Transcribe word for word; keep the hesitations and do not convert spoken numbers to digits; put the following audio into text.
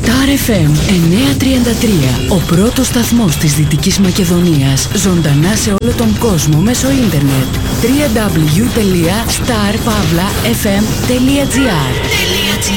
Star εφ εμ εννιακόσια τριάντα τρία, ο πρώτος σταθμός της Δυτικής Μακεδονίας, ζωντανά σε όλο τον κόσμο μέσω ίντερνετ. double-u double-u double-u τελεία star pavla f m τελεία g r